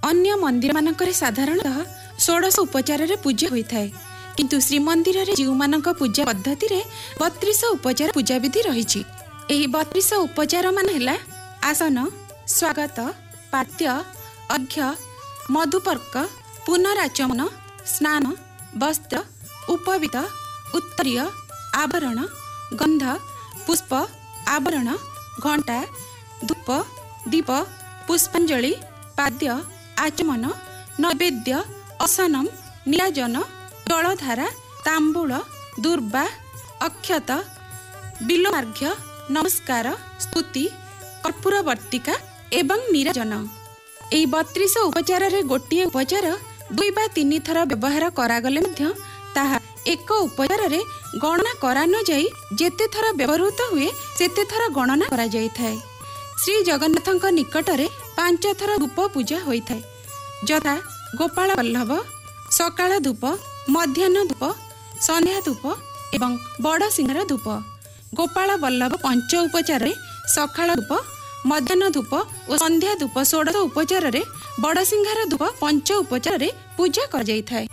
अन्य मंदिर मानकरे साधारणतः 16 उपचार पूजा होता है, किंतु श्रीमंदिर रे जीव मानक पूजा पद्धति रे 32 उपचार पूजा विधि रही। 32 उपचार मान है आसन, स्वागत, पाद्य, अर्घ्य, मधुपर्क, पुनराचमन, स्नान, वस्त्र, उपवीत, उत्तरीय, आवरण, गंध, पुष्प, आवरण, घंटा, धूप, दीप, पुष्पांजलि, पाद्य, आचमन, नैवेद्य, असनम, नीराजन, जलधारा, तांबूल, दुर्वा, अक्षत, बिलोमार्घ्य, नमस्कार, स्तुति, कर्पूरवर्तिका एवं नीराजन। एई 32 उपचार रे गोटिए उपचार 2 वा 3 थर व्यवहार करागले मध्य ताहा एक उपचार रे गणना करा न जाई जेते थर व्यवहृत हुए सेते थर गणना करा जाई थाए। श्री जगन्नाथଙ୍କ निकटरे 5 थर धूप पूजा होई थाए, जथा गोपाल वल्लभ, सकाळ धूप, मध्याह्न धूप, संध्या धूप एवं बड़ सिंहार धूप। गोपाल वल्लभ 5 उपचार रे सकाळ धूप, मध्याह्न धूप और संध्या धूप 16 उपचार रे, बड़ सिंहार धूप 5 उपचार रे पूजा कर जाई थाए।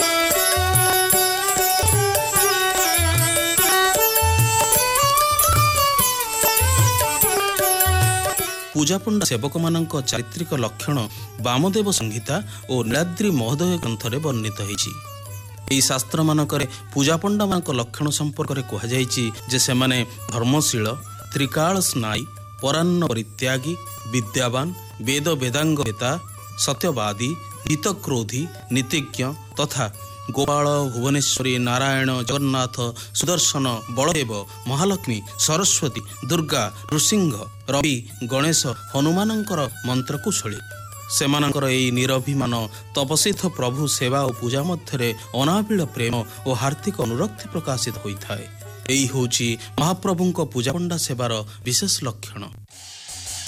पूजापंडा सेवक मान चारित्रिक लक्षण वामदेव संहिता और नीलाद्रि महोदय ग्रंथरे वर्णित होईछि। एही शास्त्र मानकरे पूजापंडा मान लक्षण संपर्क में कहुଯାଇଛି जे सेमाने धर्मशील, त्रिकाल स्नायी, परान्न परित्यागी, विद्यावान, वेद वेदांग वेता, सत्यवादी, हितक्रोधी, नीतिज्ञ तथा गोपाल, भुवनेश्वरी, नारायण, जगन्नाथ, सुदर्शन, बलदेव, महालक्ष्मी, सरस्वती, दुर्गा, नृसिंह, रवि, गणेश, हनुमानंकर मंत्र कुशली। सेमानंकर एई निरभिमान तपस्वित प्रभु सेवा और पूजा मध्य अनाबिल प्रेम और हार्दिक अनुरक्ति प्रकाशित होता है। यही हूँ महाप्रभुंक पूजापंडा सेवार विशेष लक्षण।